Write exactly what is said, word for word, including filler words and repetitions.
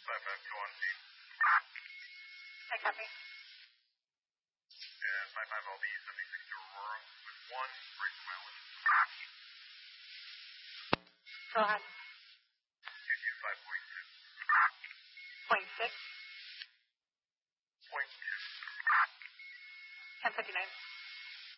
five five, go on scene. I copy. And five five, I'll be sending six to Aurora with one break for mileage. Go ahead. two two five point two. Point six. Point two. ten fifty-nine.